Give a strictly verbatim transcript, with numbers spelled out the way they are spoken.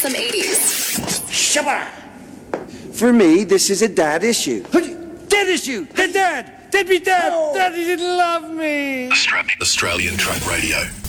awesome eighties. Shabba! For me, this is a dad issue. Dad issue! Dad, dad! Deadbeat dad! Oh. Daddy didn't love me! Australian Truck Radio.